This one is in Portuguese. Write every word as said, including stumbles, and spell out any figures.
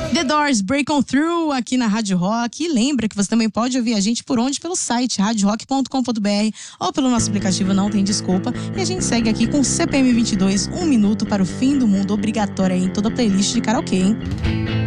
The Doors, Break On Through, aqui na Rádio Rock. E lembra que você também pode ouvir a gente por onde? Pelo site rádio rock ponto com ponto b r ou pelo nosso aplicativo Não Tem Desculpa. E a gente segue aqui com C P M vinte e dois, um minuto para o fim do mundo, obrigatória em toda a playlist de karaokê, hein?